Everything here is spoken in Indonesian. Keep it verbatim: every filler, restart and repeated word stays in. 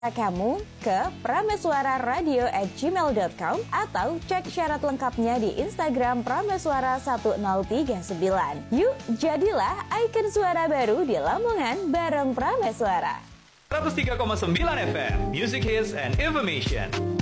kamu ke prameswara radio at gmail dot com atau cek syarat lengkapnya di Instagram prameswara satu nol tiga sembilan. Yuk, jadilah ikon suara baru di Lamongan bareng Prameswara. seratus tiga koma sembilan F M, Music Hits and Information.